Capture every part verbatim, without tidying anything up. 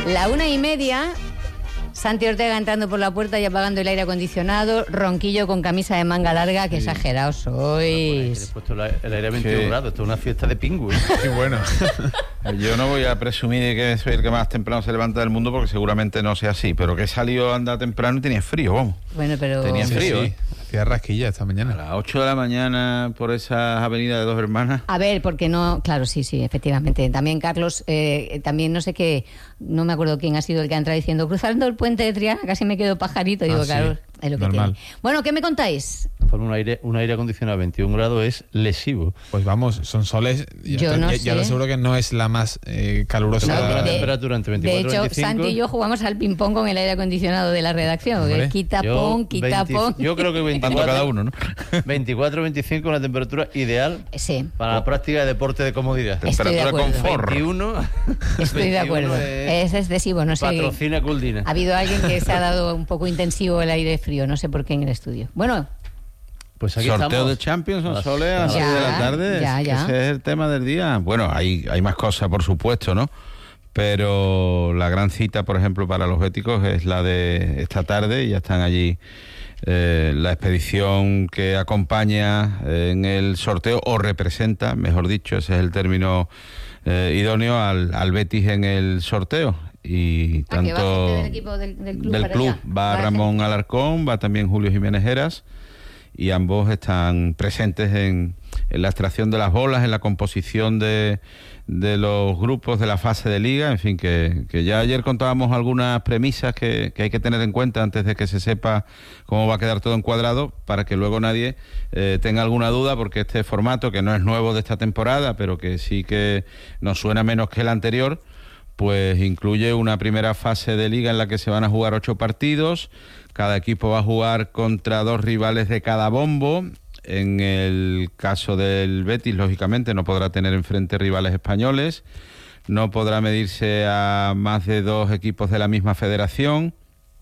La una y media, Santi Ortega entrando por la puerta y apagando el aire acondicionado, Ronquillo con camisa de manga larga, que sí. Exagerados sois. He puesto el aire a veintiún grados, esto es una fiesta de pingües. Sí, bueno. Yo no voy a presumir de que soy el que más temprano se levanta del mundo, porque seguramente no sea así, pero que he salido a andar temprano y tenía frío, vamos. Bueno, pero... Tenía frío, sí, ¿eh? sí. Hacía rasquilla esta mañana. A las ocho de la mañana por esas avenidas de Dos Hermanas. A ver, porque no... Claro, sí, sí, efectivamente. También Carlos, eh, también no sé qué... No me acuerdo quién ha sido el que ha entrado diciendo cruzando el puente de Triana, casi me quedo pajarito. Digo, ah, sí. claro, es lo que Normal. tiene. Bueno, ¿qué me contáis? Por un aire, un aire acondicionado a veintiún grados es lesivo. Pues vamos, son soles. Yo ya, no ya, sé. ya lo aseguro que no es la más eh, calurosa. No, la de, temperatura entre veinticuatro de hecho, y veinticinco. Santi y yo jugamos al ping-pong con el aire acondicionado de la redacción. Hombre, quita yo pon, quita veinte, pon. Yo creo que veinticuatro, cada uno, ¿no? veinticuatro veinticinco es una temperatura ideal Sí. para la práctica de deporte de comodidad. Estoy de Temperatura acuerdo. confort. veintiuno. Estoy de acuerdo. Es, Es excesivo, no sé. patrocina Culdina. Ha habido alguien que se ha dado un poco intensivo el aire frío, no sé por qué en el estudio. Bueno, Pues aquí Sorteo estamos. de Champions, A las- Sonsoles, a las Ya, seis de la tarde. ya, Es que ya. ese es el tema del día. Bueno, hay, hay más cosas, por supuesto, ¿no? Pero la gran cita, por ejemplo, para los béticos es la de esta tarde, y ya están allí eh, la expedición que acompaña eh, en el sorteo, o representa, mejor dicho, ese es el término eh, idóneo, al, al Betis en el sorteo. Y ¿a qué va tanto gente del equipo del, del club? del para club allá? va Ramón Alarcón, va también Julio Jiménez Heras, y ambos están presentes en, en la extracción de las bolas, en la composición de, de los grupos de la fase de liga. En fin, que, que ya ayer contábamos algunas premisas que, que hay que tener en cuenta antes de que se sepa cómo va a quedar todo encuadrado, para que luego nadie eh, tenga alguna duda, porque este formato, que no es nuevo de esta temporada, pero que sí que nos suena menos que el anterior, pues incluye una primera fase de liga en la que se van a jugar ocho partidos. Cada equipo va a jugar contra dos rivales de cada bombo. En el caso del Betis, lógicamente, no podrá tener enfrente rivales españoles. No podrá medirse a más de dos equipos de la misma federación.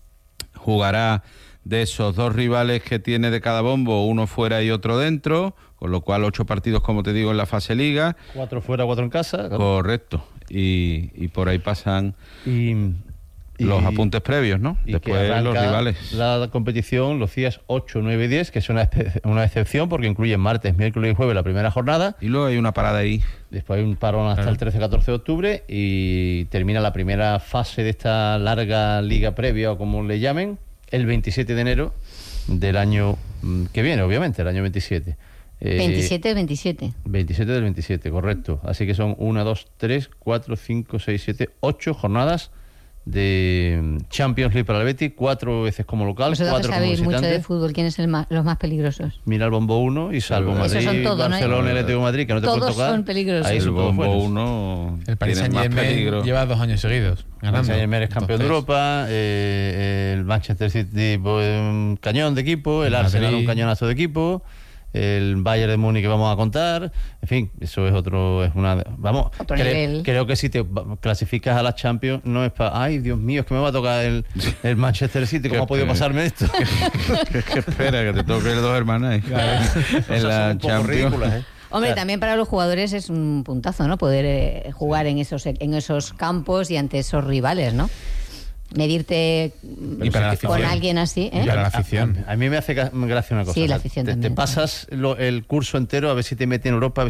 Jugará de esos dos rivales que tiene de cada bombo, uno fuera y otro dentro, con lo cual ocho partidos, como te digo, en la fase liga. Cuatro fuera, cuatro en casa. Claro. Correcto. Y, y por ahí pasan Y, y, los apuntes previos, ¿no? y Después que los arranca rivales. La competición los días ocho, nueve y diez, que es una, espe- una excepción porque incluye martes, miércoles y jueves la primera jornada. Y luego hay una parada ahí. Después hay un parón hasta Claro. el trece catorce de octubre y termina la primera fase de esta larga liga previa, o como le llamen, el veintisiete de enero del año mm, que viene, obviamente, el año veintisiete. Eh, veintisiete de veintisiete. veintisiete del veintisiete, correcto. Así que son una, dos, tres, cuatro, cinco, seis, siete, ocho jornadas de Champions League para el Betis, cuatro veces como local, Vosotros que cuatro como sabéis mucho de visitante. fútbol, ¿quiénes son los más peligrosos? Mira el bombo uno y salvo Esos Madrid, son todos, ¿no? Barcelona y el Atlético de Madrid, que no te Todos pueden tocar. son peligrosos. Ahí El son todos bombo buenos. uno El Paris tiene más Saint-Germain peligro. lleva dos años seguidos El ganando. Saint-Germain es campeón de Entonces, Europa, eh, el Manchester City pues, un cañón de equipo, el El Arsenal Madrid. un cañonazo de equipo, el Bayern de Múnich que vamos a contar, en fin, eso es otro, es una, vamos, Otro cre- nivel. creo que si te va- clasificas a la Champions no es para, ay Dios mío, es que me va a tocar el, el Manchester City, ¿cómo Qué ha podido pena. pasarme esto? que, que espera, que te toque el Dos Hermanas ahí. Cosas en la un poco Champions. ridículas, ¿eh? Hombre, Claro. también para los jugadores es un puntazo, ¿no? Poder eh, jugar en esos en esos campos y ante esos rivales, ¿no? Medirte Y para la con afición. alguien así, ¿eh? Y para la afición. A, a mí me hace ga- gracia una cosa. Sí, la O sea, afición te, también. te pasas lo- el curso entero a ver si te meten en Europa, a ver